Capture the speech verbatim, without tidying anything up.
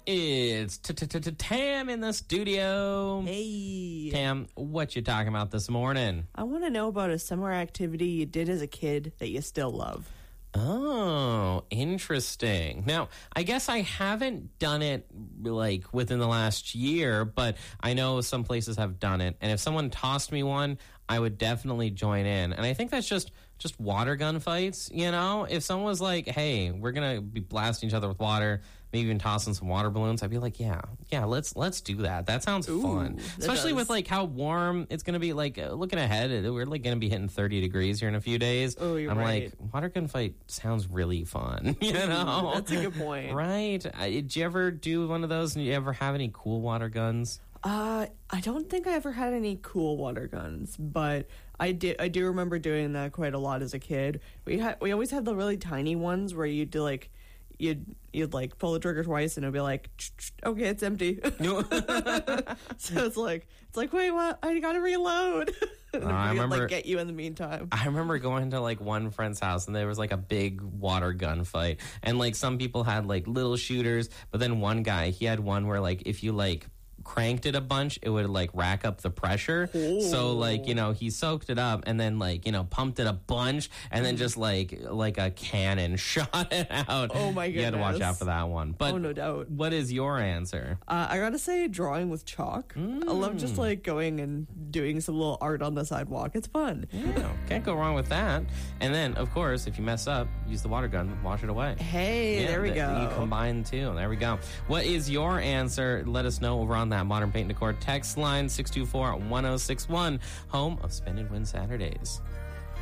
It's Tam in the studio. Hey. Tam, what you talking about this morning? I want to know about a summer activity you did as a kid that you still love. Oh, interesting. Now, I guess I haven't done it like within the last year, but I know some places have done it. And if someone tossed me one, I would definitely join in. And I think that's just just water gun fights, you know? If someone was like, hey, we're going to be blasting each other with water, maybe even tossing some water balloons, I'd be like, yeah, yeah, let's let's do that. That sounds Ooh, fun. that Especially does. with like how warm it's going to be. Like uh, looking ahead, we're like going to be hitting thirty degrees here in a few days. Oh, you're I'm right. like, water gun fight sounds really fun, you know? That's a good point. Right. Uh, Did you ever do one of those? Did you ever have any cool water guns? Uh, I don't think I ever had any cool water guns, but I did. I do remember doing that quite a lot as a kid. We had we always had the really tiny ones where you'd do like you'd you'd like pull the trigger twice and it'd be like, okay, it's empty. So it's like it's like wait, what? I gotta reload. And Uh, I we'd, remember- like get you in the meantime. I remember going to like one friend's house and there was like a big water gun fight. And like some people had like little shooters, but then one guy, he had one where like if you like cranked it a bunch, it would like rack up the pressure. Ooh. So like, you know, he soaked it up and then like, you know, pumped it a bunch and then just like like a cannon shot it out. Oh my You had to watch goodness. out for that one. But Oh, no doubt. what is your answer? Uh, I gotta say, drawing with chalk. I love just like going and doing some little art on the sidewalk. It's fun. Yeah, can't go wrong with that. And then, of course, if you mess up, use the water gun, wash it away. Hey, Yeah, there we th- go. You combine two. There we go. What is your answer? Let us know over on that Modern Paint and Decor text line six two four, one oh six one, home of Spend and Win Saturdays.